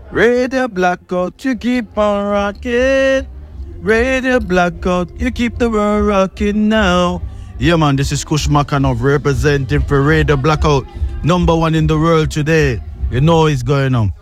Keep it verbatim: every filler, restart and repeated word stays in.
Radio Blackout, you keep on rocking. Radio Blackout, you keep the world rocking now. Yeah, man, this is Kush Makanov representing for Radio Blackout, number one in the world today. You know what's going on.